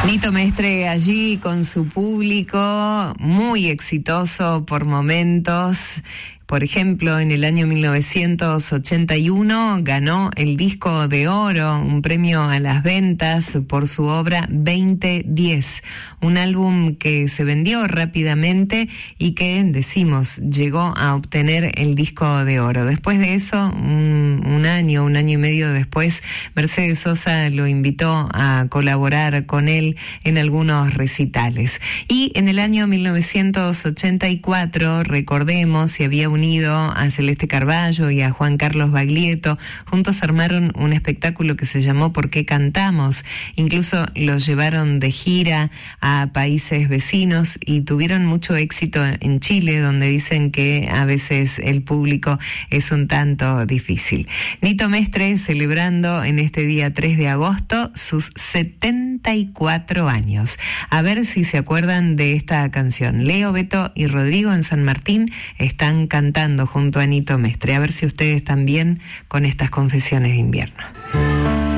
Nito Mestre allí con su público, muy exitoso por momentos. Por ejemplo, en el año 1981 ganó el Disco de Oro, un premio a las ventas por su obra 2010, un álbum que se vendió rápidamente y que, decimos, llegó a obtener el Disco de Oro. Después de eso, un año y medio después, Mercedes Sosa lo invitó a colaborar con él en algunos recitales. Y en el año 1984, recordemos, se había unido a Celeste Carballo y a Juan Carlos Baglietto. Juntos armaron un espectáculo que se llamó ¿Por qué cantamos? Incluso los llevaron de gira a países vecinos y tuvieron mucho éxito en Chile, donde dicen que a veces el público es un tanto difícil. Nito Mestre celebrando en este día 3 de agosto sus 74 años. A ver si se acuerdan de esta canción. Leo, Beto y Rodrigo en San Martín están cantando junto a Nito Mestre. A ver si ustedes también con estas confesiones de invierno.